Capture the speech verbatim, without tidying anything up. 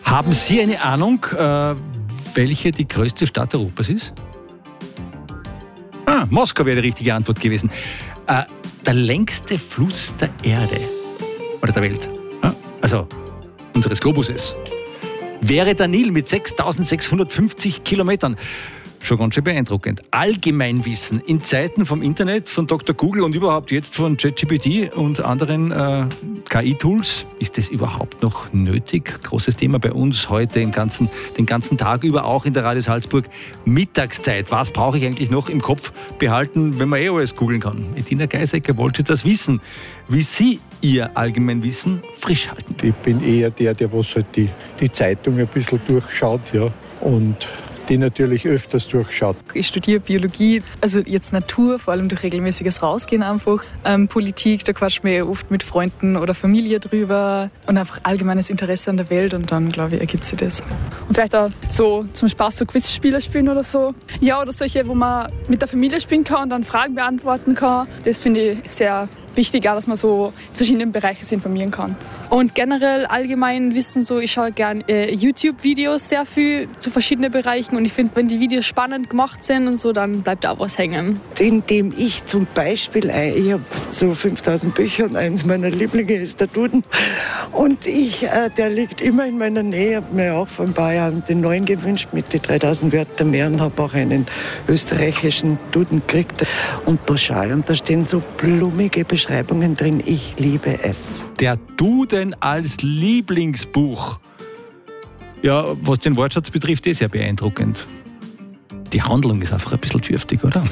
Haben Sie eine Ahnung, äh, welche die größte Stadt Europas ist? Ah, Moskau wäre die richtige Antwort gewesen. Äh, der längste Fluss der Erde oder der Welt, ja? Also unseres Globuses, wäre der Nil mit sechstausendsechshundertfünfzig Kilometern. Schon ganz schön beeindruckend. Allgemeinwissen in Zeiten vom Internet, von Doktor Google und überhaupt jetzt von ChatGPT und anderen äh, K I-Tools. Ist das überhaupt noch nötig? Großes Thema bei uns heute den ganzen, den ganzen Tag über, auch in der Radio Salzburg. Mittagszeit. Was brauche ich eigentlich noch im Kopf behalten, wenn man eh alles googeln kann? Edina Geisecker wollte das wissen, wie Sie Ihr Allgemeinwissen frisch halten. Ich bin eher der, der was halt die, die Zeitung ein bisschen durchschaut, ja, und die natürlich öfters durchschaut. Ich studiere Biologie, also jetzt Natur, vor allem durch regelmäßiges Rausgehen einfach. Ähm, Politik, da quatscht man ja oft mit Freunden oder Familie drüber und einfach allgemeines Interesse an der Welt und dann, glaube ich, ergibt sich das. Und vielleicht auch so zum Spaß so Quizspiele spielen oder so. Ja, oder solche, wo man mit der Familie spielen kann und dann Fragen beantworten kann. Das finde ich sehr wichtig, auch, dass man so in verschiedenen Bereichen sich informieren kann. Und generell allgemein Wissen, so ich schaue gerne äh, YouTube-Videos sehr viel zu verschiedenen Bereichen und ich finde, wenn die Videos spannend gemacht sind und so, dann bleibt auch was hängen. Indem ich zum Beispiel, ich habe so fünftausend Bücher und eins meiner Lieblinge ist der Duden und ich, äh, der liegt immer in meiner Nähe. Ich habe mir auch vor ein paar Jahren den neuen gewünscht mit den dreitausend Wörtern mehr und habe auch einen österreichischen Duden gekriegt und da schaue ich und da stehen so blumige Beschreibungen drin. Ich liebe es. Der Duden als Lieblingsbuch. Ja, was den Wortschatz betrifft, ist ja beeindruckend. Die Handlung ist einfach ein bisschen dürftig, oder?